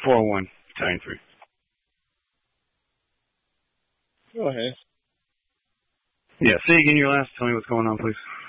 401, Battalion 3. Go ahead. Yeah, say again your last. Tell me what's going on, please.